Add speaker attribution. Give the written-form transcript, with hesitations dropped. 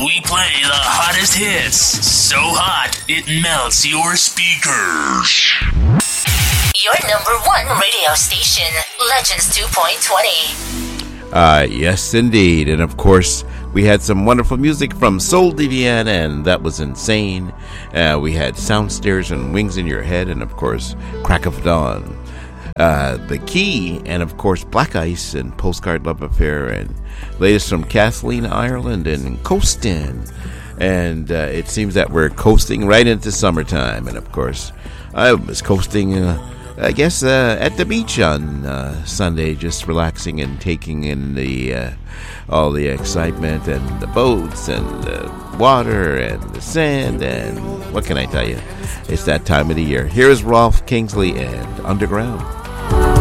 Speaker 1: we play the hottest hits. So hot, it melts your speakers.
Speaker 2: Your number one radio station, Legends 2.20.
Speaker 3: Yes, indeed. And of course, we had some wonderful music from Soul Deviant, and that was insane. We had Soundstairs and Wings in Your Head, and of course, Crack of Dawn. The Key, and of course, Black Ice and Postcard Love Affair, and latest from Kathleen Ireland and Coastin'. And it seems that we're coasting right into summertime. And of course, I was coasting, at the beach on Sunday, just relaxing and taking in all the excitement and the boats and the water and the sand. And what can I tell you? It's that time of the year. Here's Rolf Kingsley and Underground.